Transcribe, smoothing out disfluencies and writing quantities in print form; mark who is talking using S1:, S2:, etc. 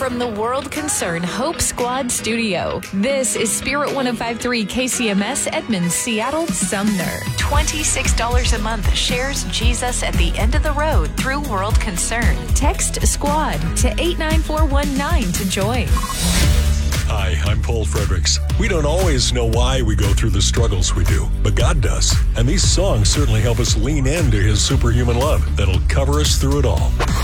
S1: from the World Concern Hope Squad studio. This is Spirit 105.3 KCMS Edmonds, Seattle, Sumner. $26 a month shares Jesus at the end of the road through World Concern. Text SQUAD to 89419 to join.
S2: Hi, I'm Paul Fredericks. We don't always know why we go through the struggles we do, but God does. And these songs certainly help us lean into His superhuman love that'll cover us through it all.